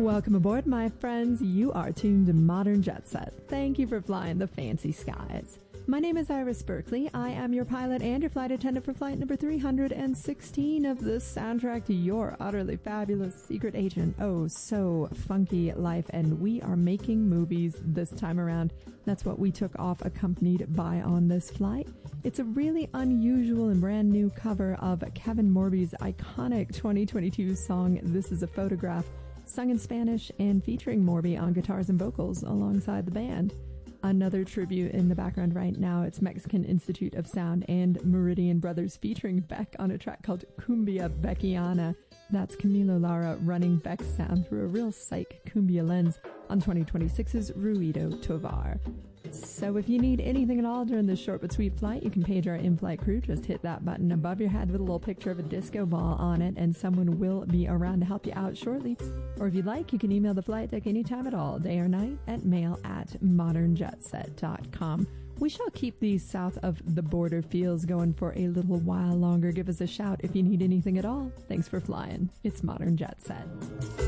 Welcome aboard, my friends. You are tuned to Modern Jet Set. Thank you for flying the fancy skies. My name is Iris Berkeley. I am your pilot and your flight attendant for flight number 316 of the soundtrack to your utterly fabulous secret agent, oh so funky life. And we are making movies this time around. That's what we took off accompanied by on this flight. It's a really unusual and brand new cover of Kevin Morby's iconic 2022 song, This Is a Photograph, sung in Spanish and featuring Morby on guitars and vocals alongside the band. Another tribute in the background right now, it's Mexican Institute of Sound and Meridian Brothers featuring Beck on a track called Cumbia Beckiana. That's Camilo Lara running Beck's sound through a real psych cumbia lens on 2026's Ruido Tovar. So if you need anything at all during this short but sweet flight, you can page our in-flight crew. Just hit that button above your head with a little picture of a disco ball on it, and someone will be around to help you out shortly. Or if you'd like, you can email the flight deck anytime at all, day or night, at mail@modernjetset.com. We shall keep these south of the border feels going for a little while longer. Give us a shout if you need anything at all. Thanks for flying. It's Modern Jet Set.